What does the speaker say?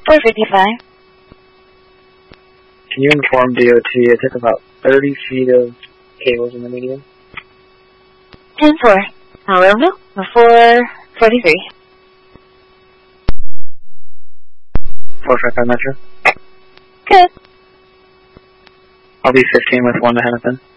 455. Can you inform DOT it took about 30 feet of cables in the median? 10-4. I'll let them know. 443. 455 Metro. Good. I'll be 15 with 1 to Hennepin.